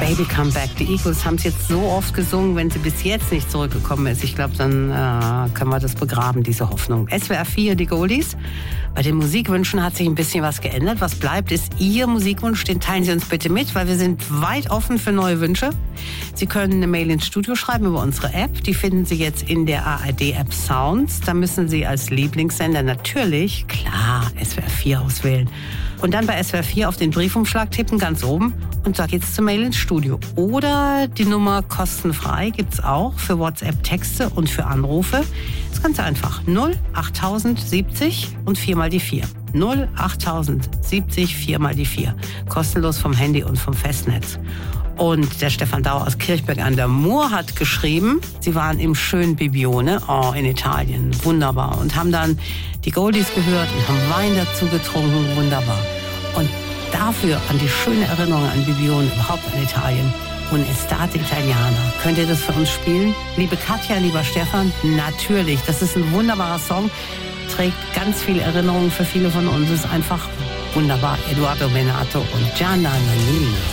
Baby Come Back. Die Eagles haben es jetzt so oft gesungen, wenn sie bis jetzt nicht zurückgekommen ist. Ich glaube, dann können wir das begraben, diese Hoffnung. SWR 4, die Goldies. Bei den Musikwünschen hat sich ein bisschen was geändert. Was bleibt, ist Ihr Musikwunsch. Den teilen Sie uns bitte mit, weil wir sind weit offen für neue Wünsche. Sie können eine Mail ins Studio schreiben über unsere App. Die finden Sie jetzt in der ARD-App Sounds. Da müssen Sie als Lieblingssender natürlich, klar, SWR 4 auswählen. Und dann bei SWR 4 auf den Briefumschlag tippen, ganz oben. Und da geht's zur Mail ins Studio. Oder die Nummer kostenfrei gibt's auch für WhatsApp-Texte und für Anrufe. Das ist ganz einfach. 08070 und 4 mal die 4. 08070 4 mal die 4. Kostenlos vom Handy und vom Festnetz. Und der Stefan Dauer aus Kirchberg an der Mur hat geschrieben, sie waren im schönen Bibione, in Italien, wunderbar. Und haben dann die Goldies gehört und haben Wein dazu getrunken, wunderbar. Und dafür an die schöne Erinnerung an Bibione, überhaupt an Italien. Un'estate Italiana. Könnt ihr das für uns spielen? Liebe Katja, lieber Stefan, natürlich. Das ist ein wunderbarer Song, trägt ganz viele Erinnerungen für viele von uns. Ist einfach wunderbar. Edoardo Bennato und Gianna Nannini.